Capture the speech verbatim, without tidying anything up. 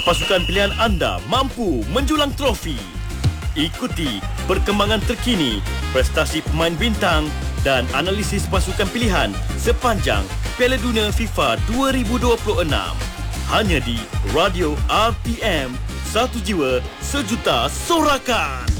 pasukan pilihan anda mampu menjulang trofi. Ikuti perkembangan terkini, prestasi pemain bintang dan analisis pasukan pilihan sepanjang Piala Dunia FIFA dua ribu dua puluh enam. Hanya di Radio R T M, satu jiwa sejuta sorakan.